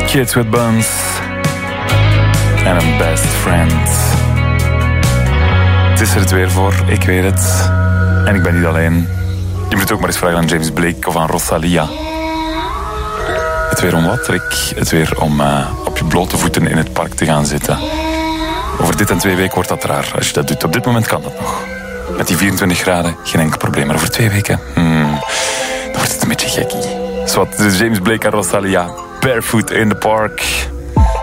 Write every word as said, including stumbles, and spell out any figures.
Kids with Buns en een best friend. Het is er het weer voor, ik weet het. En ik ben niet alleen. Je moet ook maar eens vragen aan James Blake of aan Rosalia. Het weer om wat, Rick? Het weer om uh, op je blote voeten in het park te gaan zitten. Over dit en twee weken wordt dat raar als je dat doet. Op dit moment kan dat nog. Met die vierentwintig graden, geen enkel probleem. Maar over twee weken, hmm, dan wordt het een beetje gekkie. Zwat, dus James Blake en Rosalia. Barefoot in the park.